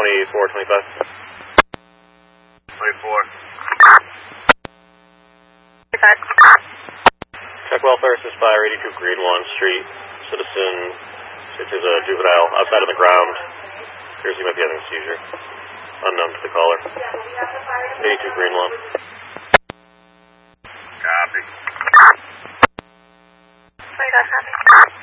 2425. 24. Check welfare assist fire 82 Greenlawn Street. Citizen, it is a juvenile outside on the ground. Appears he might be having a seizure. Unknown to the caller. 82 Greenlawn. Copy. Copy.